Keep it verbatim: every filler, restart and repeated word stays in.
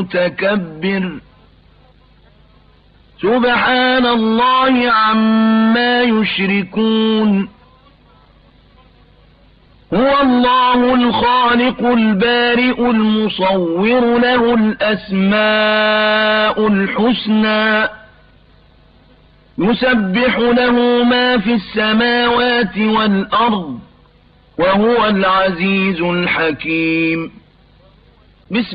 متكبر سبحان الله عما يشركون هو الله الخالق البارئ المصور له الأسماء الحسنى يسبح له ما في السماوات والأرض وهو العزيز الحكيم